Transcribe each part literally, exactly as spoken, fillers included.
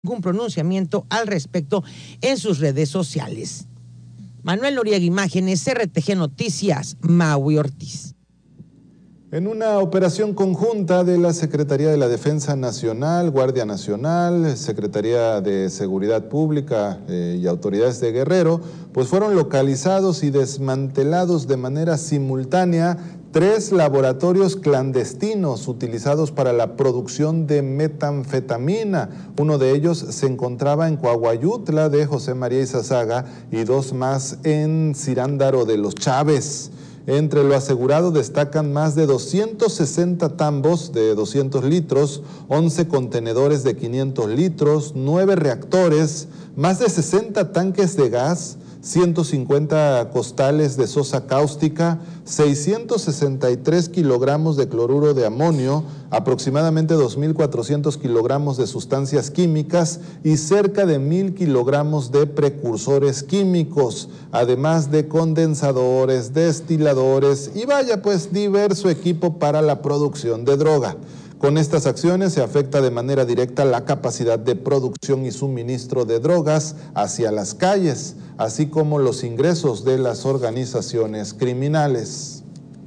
Ningún pronunciamiento al respecto en sus redes sociales. Manuel Noriega, imágenes, R T G Noticias, Maui Ortiz. En una operación conjunta de la Secretaría de la Defensa Nacional, Guardia Nacional, Secretaría de Seguridad Pública eh, y autoridades de Guerrero, pues fueron localizados y desmantelados de manera simultánea tres laboratorios clandestinos utilizados para la producción de metanfetamina. Uno de ellos se encontraba en Coahuayutla de José María Izazaga y dos más en Cirándaro de los Chávez. Entre lo asegurado destacan más de doscientos sesenta tambos de doscientos litros, once contenedores de quinientos litros, nueve reactores, más de sesenta tanques de gas, ciento cincuenta costales de sosa cáustica, seiscientos sesenta y tres kilogramos de cloruro de amonio, aproximadamente dos mil cuatrocientos kilogramos de sustancias químicas y cerca de mil kilogramos de precursores químicos, además de condensadores, destiladores y vaya pues diverso equipo para la producción de droga. Con estas acciones se afecta de manera directa la capacidad de producción y suministro de drogas hacia las calles, así como los ingresos de las organizaciones criminales.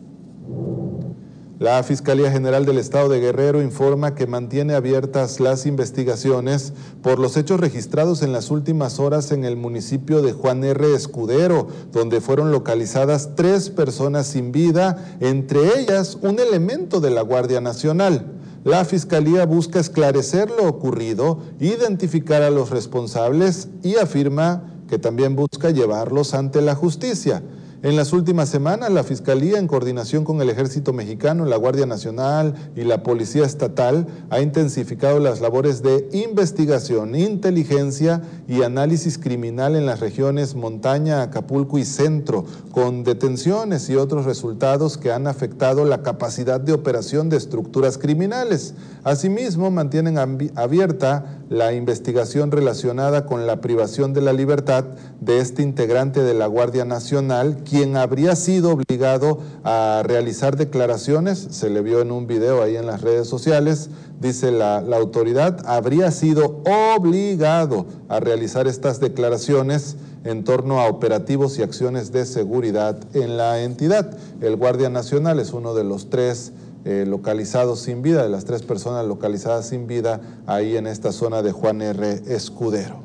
La Fiscalía General del Estado de Guerrero informa que mantiene abiertas las investigaciones por los hechos registrados en las últimas horas en el municipio de Juan R. Escudero, donde fueron localizadas tres personas sin vida, entre ellas un elemento de la Guardia Nacional. La Fiscalía busca esclarecer lo ocurrido, identificar a los responsables y afirma que también busca llevarlos ante la justicia. En las últimas semanas, la Fiscalía, en coordinación con el Ejército Mexicano, la Guardia Nacional y la Policía Estatal, ha intensificado las labores de investigación, inteligencia y análisis criminal en las regiones Montaña, Acapulco y Centro, con detenciones y otros resultados que han afectado la capacidad de operación de estructuras criminales. Asimismo, mantienen abierta la investigación relacionada con la privación de la libertad de este integrante de la Guardia Nacional, quien habría sido obligado a realizar declaraciones, se le vio en un video ahí en las redes sociales, dice la, la autoridad, habría sido obligado a realizar estas declaraciones en torno a operativos y acciones de seguridad en la entidad. El Guardia Nacional es uno de los tres eh, localizados sin vida, de las tres personas localizadas sin vida ahí en esta zona de Juan R. Escudero.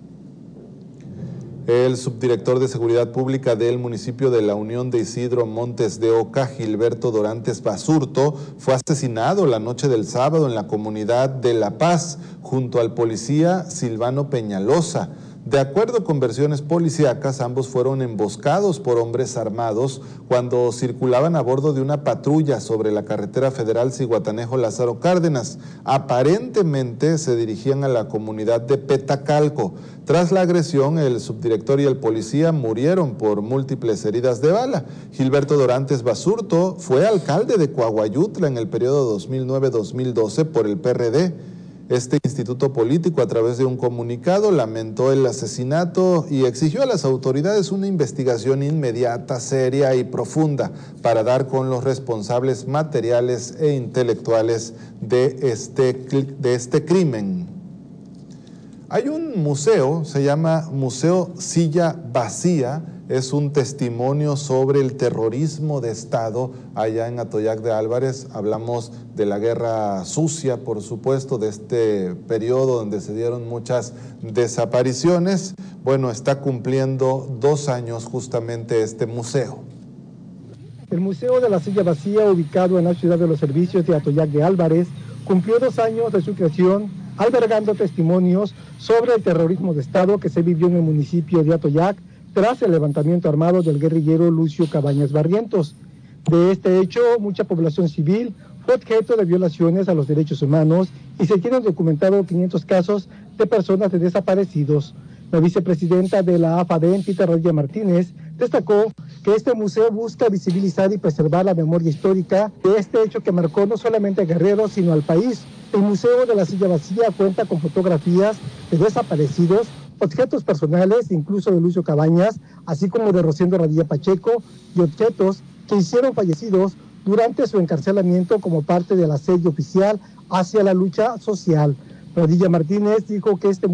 El subdirector de Seguridad Pública del municipio de La Unión de Isidro Montes de Oca, Gilberto Dorantes Basurto, fue asesinado la noche del sábado en la comunidad de La Paz, junto al policía Silvano Peñalosa. De acuerdo con versiones policíacas, ambos fueron emboscados por hombres armados cuando circulaban a bordo de una patrulla sobre la carretera federal Zihuatanejo-Lázaro Cárdenas. Aparentemente se dirigían a la comunidad de Petacalco. Tras la agresión, el subdirector y el policía murieron por múltiples heridas de bala. Gilberto Dorantes Basurto fue alcalde de Coahuayutla en el periodo dos mil nueve a dos mil doce por el P R D. Este instituto político, a través de un comunicado, lamentó el asesinato y exigió a las autoridades una investigación inmediata, seria y profunda para dar con los responsables materiales e intelectuales de este, de este crimen. Hay un museo, se llama Museo Silla Vacía, es un testimonio sobre el terrorismo de Estado allá en Atoyac de Álvarez. Hablamos de la guerra sucia, por supuesto, de este periodo donde se dieron muchas desapariciones. Bueno, está cumpliendo dos años justamente este museo. El Museo de la Silla Vacía, ubicado en la ciudad de los servicios de Atoyac de Álvarez, cumplió dos años de su creación, albergando testimonios sobre el terrorismo de Estado que se vivió en el municipio de Atoyac tras el levantamiento armado del guerrillero Lucio Cabañas Barrientos. De este hecho, mucha población civil fue objeto de violaciones a los derechos humanos y se tienen documentados quinientos casos de personas de desaparecidos. La vicepresidenta de la A F A D E N, Tita Rodríguez Martínez, destacó que este museo busca visibilizar y preservar la memoria histórica de este hecho que marcó no solamente a Guerrero, sino al país. El Museo de la Silla Vacía cuenta con fotografías de desaparecidos, objetos personales, incluso de Lucio Cabañas, así como de Rosendo Radilla Pacheco, y objetos que hicieron fallecidos durante su encarcelamiento como parte del asedio oficial hacia la lucha social. Padilla Martínez dijo que este